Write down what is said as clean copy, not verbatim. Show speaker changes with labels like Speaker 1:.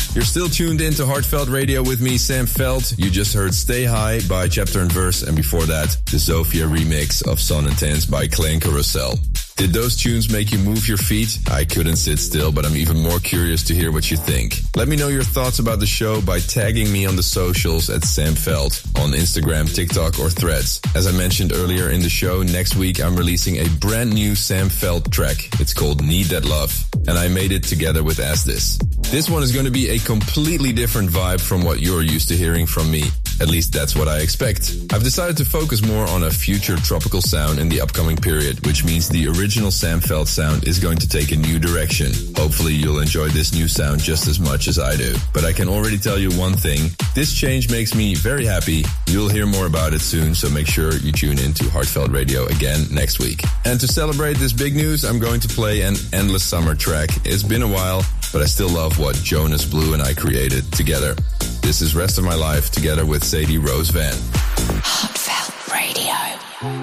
Speaker 1: You're still tuned in to Heartfelt Radio with me, Sam Veld. You just heard Stay High by Chapter and Verse, and before that, the Zofia remix of Son and Tense by Clay and Carousel. Did those tunes make you move your feet? I couldn't sit still, but I'm even more curious to hear what you think. Let me know your thoughts about the show by tagging me on the socials at Sam Veld on Instagram, TikTok, or Threads. As I mentioned earlier in the show, next week I'm releasing a brand new Sam Veld track. It's called Need That Love, and I made it together with As This. This one is going to be a completely different vibe from what you're used to hearing from me. At least that's what I expect. I've decided to focus more on a future tropical sound in the upcoming period, which means the original Sam Veld sound is going to take a new direction. Hopefully you'll enjoy this new sound just as much as I do. But I can already tell you one thing. This change makes me very happy. You'll hear more about it soon, so make sure you tune in to Heartfelt Radio again next week. And to celebrate this big news, I'm going to play an Endless Summer track. It's been a while, but I still love what Jonas Blue and I created together. This is Rest of My Life together with Sadie Rose Van.
Speaker 2: Heartfelt Radio.